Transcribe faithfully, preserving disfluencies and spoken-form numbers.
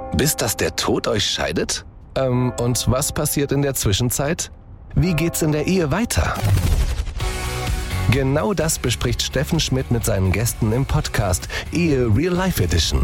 Bis dass der Tod euch scheidet? Ähm, und was passiert in der Zwischenzeit? Wie geht's in der Ehe weiter? Genau das bespricht Steffen Schmidt mit seinen Gästen im Podcast Ehe Real Life Edition.